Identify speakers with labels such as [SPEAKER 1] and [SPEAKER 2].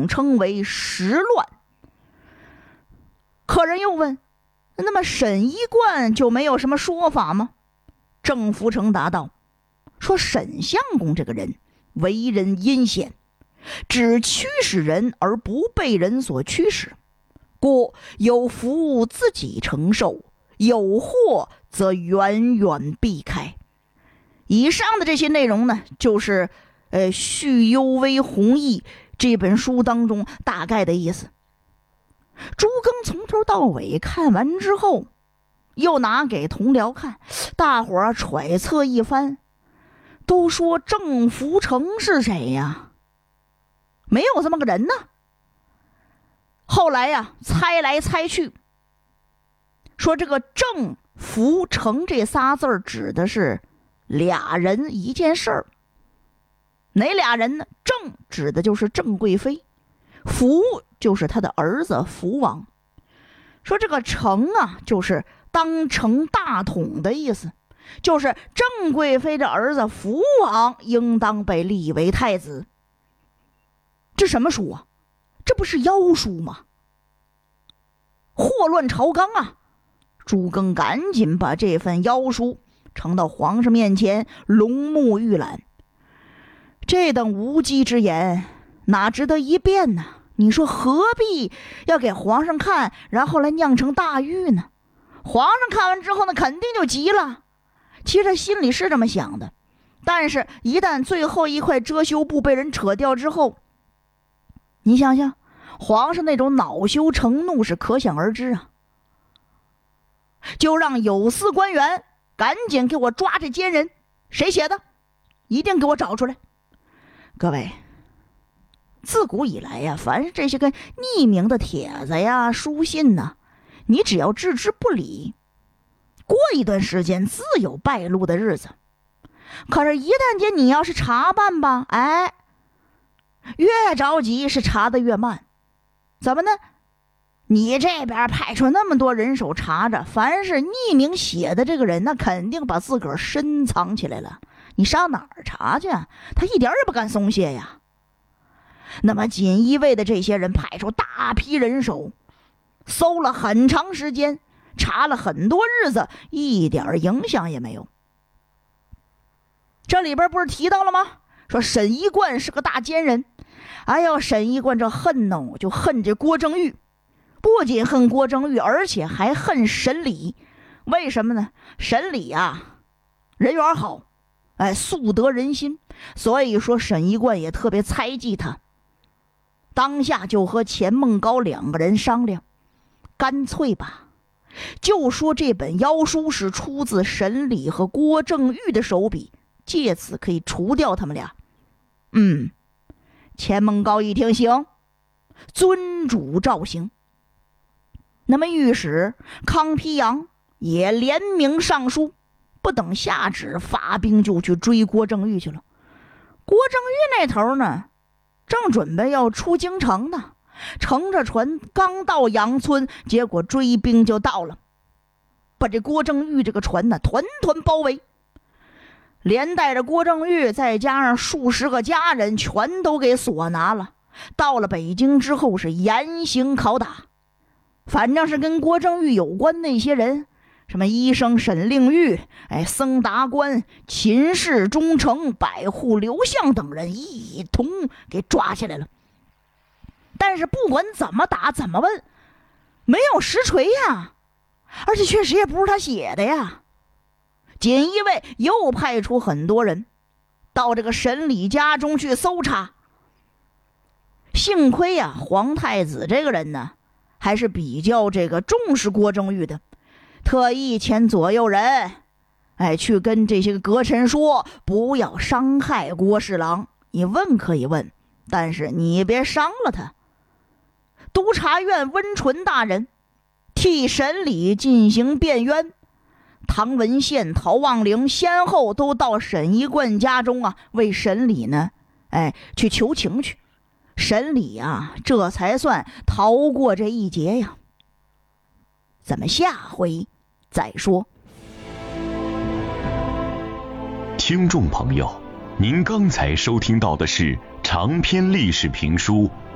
[SPEAKER 1] 称为时乱。客人又问，那么沈一贯就没有什么说法吗？郑福成答道，说沈相公这个人为人阴险，只驱使人而不被人所驱使，故有福自己承受，有祸则远远避开。以上的这些内容呢，就是续幽微弘毅这本书当中大概的意思。朱庚从头到尾看完之后，又拿给同僚看，大伙儿揣测一番，都说郑福成是谁呀？没有这么个人呢。后来呀，猜来猜去，说这个郑福成这仨字指的是俩人一件事儿。哪俩人呢？郑指的就是郑贵妃，福就是他的儿子福王。说这个成啊，就是当成大统的意思，就是郑贵妃的儿子福王应当被立为太子。这什么书啊？这不是妖书吗？祸乱朝纲啊！朱庚赶紧把这份妖书呈到皇上面前，龙目预览。这等无稽之言，哪值得一辩呢？你说何必要给皇上看，然后来酿成大狱呢？皇上看完之后呢，肯定就急了。其实心里是这么想的，但是一旦最后一块遮羞布被人扯掉之后，你想想，皇上那种恼羞成怒是可想而知啊。就让有司官员赶紧给我抓这奸人，谁写的？一定给我找出来。各位，自古以来呀，凡是这些个匿名的帖子呀、书信呐，你只要置之不理，过一段时间自有败露的日子。可是一旦间你要是查办吧，越着急是查得越慢。怎么呢？你这边派出那么多人手查着，凡是匿名写的这个人，那肯定把自个儿深藏起来了，你上哪儿查去？他一点也不敢松懈呀。那么锦衣卫的这些人派出大批人手，搜了很长时间，查了很多日子，一点影响也没有。这里边不是提到了吗？说沈一贯是个大奸人。哎呦，沈一贯这恨呢，就恨这郭正玉，不仅恨郭正玉，而且还恨沈礼。为什么呢？沈礼啊，人缘好，素得人心，所以说沈一贯也特别猜忌他。当下就和钱孟高两个人商量，干脆吧，就说这本妖书是出自沈礼和郭正玉的手笔，借此可以除掉他们俩。钱孟高一听，行，遵主照行。那么御史康丕阳也联名上书，不等下旨，发兵就去追郭正玉去了。郭正玉那头呢，正准备要出京城呢，乘着船刚到杨村，结果追兵就到了，把这郭正玉这个船呢团团包围，连带着郭正玉再加上数十个家人全都给锁拿了。到了北京之后是严刑拷打，反正是跟郭正玉有关那些人，什么医生沈令玉、僧达官、秦氏、忠诚、百户刘向等人一同给抓起来了。但是不管怎么打怎么问，没有实锤呀，而且确实也不是他写的呀。锦衣卫又派出很多人到这个沈礼家中去搜查。幸亏呀，皇太子这个人呢，还是比较重视郭正玉的，特意遣左右人，去跟这些个阁臣说，不要伤害郭侍郎。你问可以问，但是你别伤了他。督察院温纯大人替审理进行辩冤，唐文宪、陶望龄先后都到沈一贯家中啊，为审理呢，去求情去。审理啊，这才算逃过这一劫呀。咱们下回再说。
[SPEAKER 2] 听众朋友，您刚才收听到的是长篇历史评书